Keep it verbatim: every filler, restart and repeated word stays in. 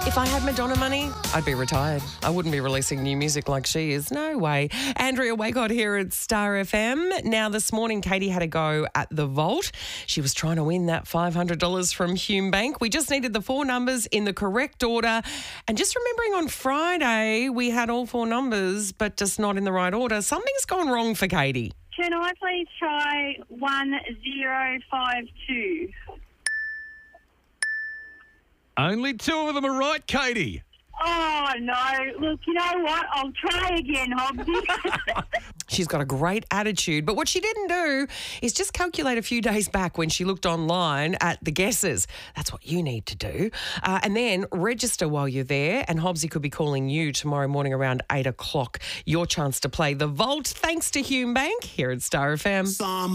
If I had Madonna money, I'd be retired. I wouldn't be releasing new music like she is. No way. Andrea Waycott here at Star F M. Now, this morning, Katie had a go at the vault. She was trying to win that five hundred dollars from Hume Bank. We just needed the four numbers in the correct order. And just remembering on Friday, we had all four numbers, but just not in the right order. Something's gone wrong for Katie. Can I please try one zero five two? Only two of them are right, Katie. Oh, no. Look, you know what? I'll try again, Hobbsy. She's got a great attitude. But what she didn't do is just calculate a few days back when she looked online at the guesses. That's what you need to do. Uh, and then register while you're there. And Hobbsy could be calling you tomorrow morning around eight o'clock. Your chance to play the vault thanks to Hume Bank here at Star F M. Some